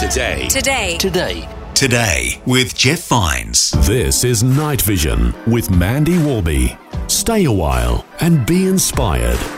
Today with Jeff Vines. This is Night Vision with Mandy Warby. Stay a while and be inspired.